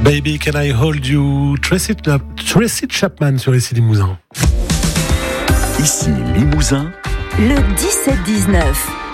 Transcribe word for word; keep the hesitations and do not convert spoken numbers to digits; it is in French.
Baby Can I Hold You, Tracy, Tracy Chapman sur ici Limousin. Ici Limousin, le dix-sept dix-neuf.